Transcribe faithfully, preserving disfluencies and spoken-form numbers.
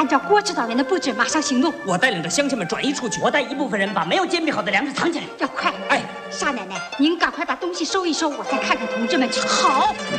照郭指导员的布置，马上行动。 我带领着乡亲们转移出去， 我带一部分人把没有煎饼好的粮食藏起来。 要快！ 哎， 沙奶奶，您赶快把东西收一收，我再看看同志们去。 好。